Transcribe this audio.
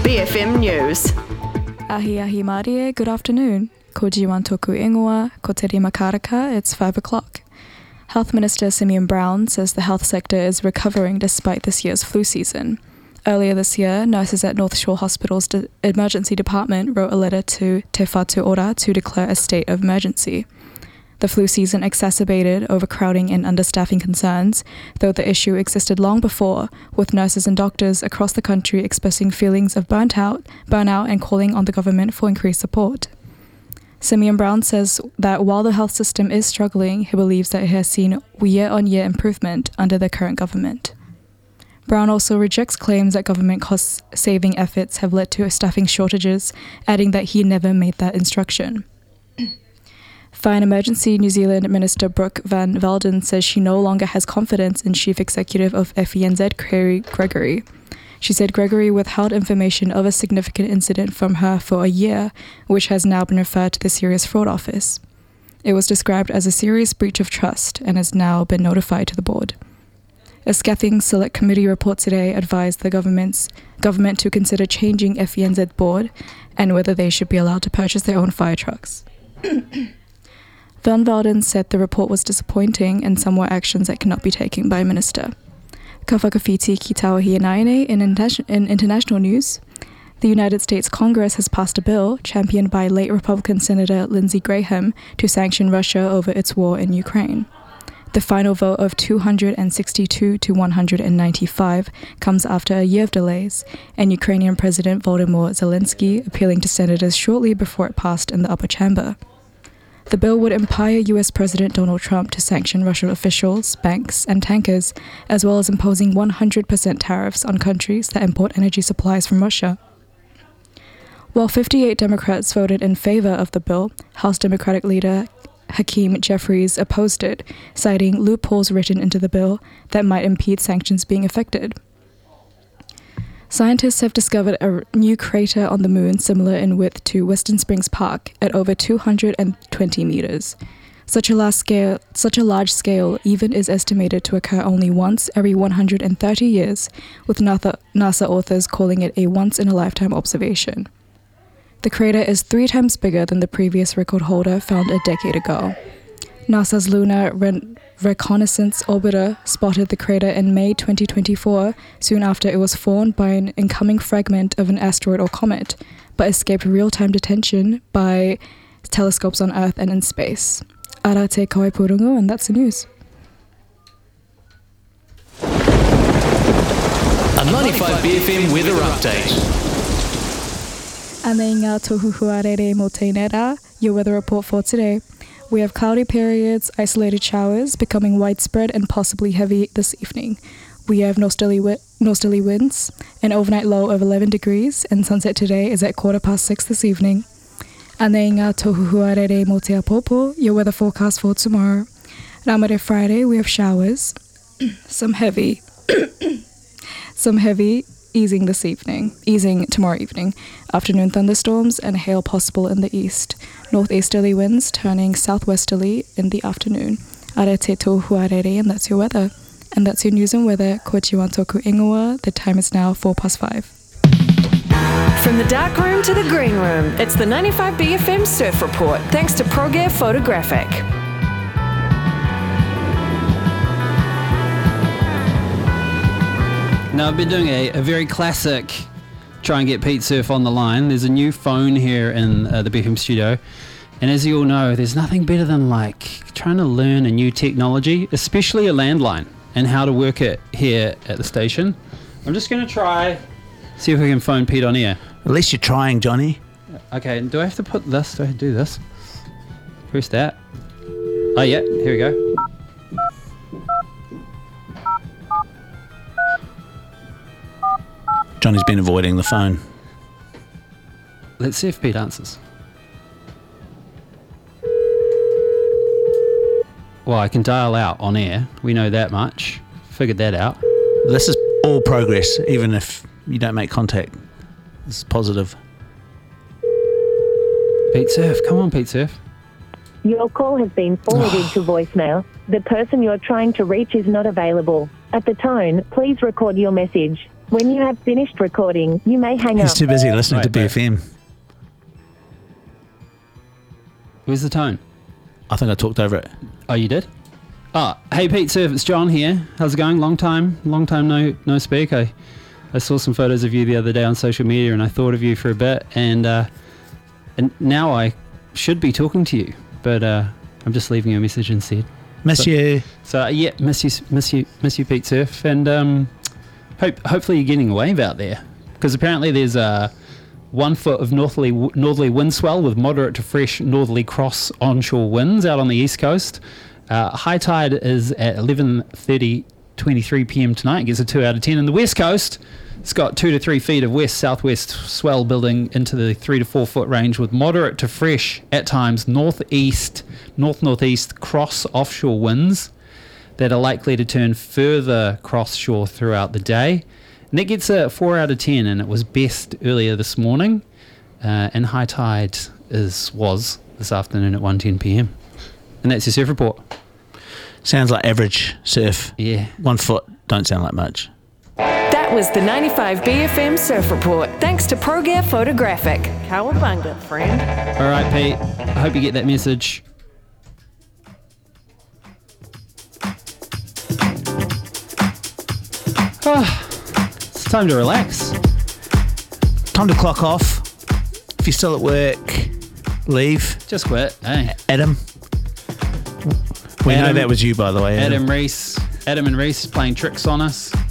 BFM News. Ahi Marie, good afternoon. Ko jiwan toku ingoa, ko te rima karaka, it's 5 o'clock. Health Minister Simeon Brown says the health sector is recovering despite this year's flu season. Earlier this year, nurses at North Shore Hospital's emergency department wrote a letter to Te Whatu Ora to declare a state of emergency. The flu season exacerbated overcrowding and understaffing concerns, though the issue existed long before, with nurses and doctors across the country expressing feelings of burnout and calling on the government for increased support. Simeon Brown says that while the health system is struggling, he believes that it has seen year-on-year improvement under the current government. Brown also rejects claims that government cost-saving efforts have led to staffing shortages, adding that he never made that instruction. Fire Emergency New Zealand Minister Brooke Van Velden says she no longer has confidence in Chief Executive of FENZ, Kerry Gregory. She said Gregory withheld information of a significant incident from her for a year, which has now been referred to the Serious Fraud Office. It was described as a serious breach of trust and has now been notified to the board. A scathing select committee report today advised the government to consider changing FENZ board and whether they should be allowed to purchase their own fire trucks. Van Velden said the report was disappointing and some were actions that cannot be taken by a minister. Ka whakawhiti ki Tauahi Naine in international news. The United States Congress has passed a bill, championed by late Republican Senator Lindsey Graham, to sanction Russia over its war in Ukraine. The final vote of 262 to 195 comes after a year of delays, and Ukrainian President Volodymyr Zelensky appealing to senators shortly before it passed in the upper chamber. The bill would empower US President Donald Trump to sanction Russian officials, banks, and tankers, as well as imposing 100% tariffs on countries that import energy supplies from Russia. While 58 Democrats voted in favor of the bill, House Democratic leader Hakeem Jeffries opposed it, citing loopholes written into the bill that might impede sanctions being effected. Scientists have discovered a new crater on the moon similar in width to Western Springs Park at over 220 meters. Such a large scale even is estimated to occur only once every 130 years, with NASA authors calling it a once-in-a-lifetime observation. The crater is 3 times bigger than the previous record holder found a decade ago. NASA's Lunar Reconnaissance Orbiter spotted the crater in May 2024, soon after it was formed by an incoming fragment of an asteroid or comet, but escaped real-time detection by telescopes on Earth and in space. Ara te kawe purungu, and that's the news. A 95 BFM weather update. Anei ngā tohu huarere mo tēnei rā, your weather report for today. We have cloudy periods, isolated showers, becoming widespread and possibly heavy this evening. We have northerly winds, an overnight low of 11 degrees, and sunset today is at 6:15 this evening. Anei ngā tohu huarere mo te apopo, your weather forecast for tomorrow. Ramare Friday, we have showers, some heavy, easing tomorrow evening. Afternoon thunderstorms and hail possible in the east. Northeasterly winds turning southwesterly in the afternoon. Ara te tō huarere, and that's your weather. And that's your news and weather. Ko jiwan toku ingoa. The time is now 5:04. From the dark room to the green room, it's the 95 BFM Surf Report, thanks to ProGear Photographic. Now, I've been doing a very classic try and get Pete Surf on the line. There's a new phone here in the BFM studio. And as you all know, there's nothing better than trying to learn a new technology, especially a landline, and how to work it here at the station. I'm just going to try, see if we can phone Pete on air. At least you're trying, Johnny. Okay, do I have to put this? Do I have to do this? Press that. Oh, yeah, here we go. Johnny's been avoiding the phone. Let's see if Pete answers. Well, I can dial out on air. We know that much. Figured that out. This is all progress, even if you don't make contact. It's positive. Pete Surf, come on, Pete Surf. Your call has been forwarded to voicemail. The person you're trying to reach is not available. At the tone, please record your message. When you have finished recording, you may hang He's up. too busy listening to Right, BFM. Where's the tone? I think I talked over it. Oh, you did? Oh, hey Pete Surf, it's John here. How's it going? Long time no speak. I saw some photos of you the other day on social media, and I thought of you for a bit, and now I should be talking to you, but I'm just leaving you a message instead. Miss you. So yeah, miss you, Pete Surf, and hopefully you're getting a wave out there, because apparently there's 1 foot of northerly wind swell with moderate to fresh northerly cross onshore winds out on the east coast. High tide is at 11:23 p.m. tonight. It gets a 2 out of 10. In the west coast, it's got 2 to 3 feet of west-southwest swell building into the 3 to 4 foot range with moderate to fresh, at times, northeast cross offshore winds that are likely to turn further cross shore throughout the day. And that gets a 4 out of 10, and it was best earlier this morning, and high tide was this afternoon at 1:10 p.m. And that's your surf report. Sounds like average surf. Yeah. 1 foot, don't sound like much. That was the 95BFM Surf Report. Thanks to ProGear Photographic. Cowabunga, friend. All right, Pete. I hope you get that message. It's time to relax. Time to clock off. If you're still at work, leave. Just quit. Hey. Adam. We know Adam- that was you, by the way. Adam and Reese playing tricks on us.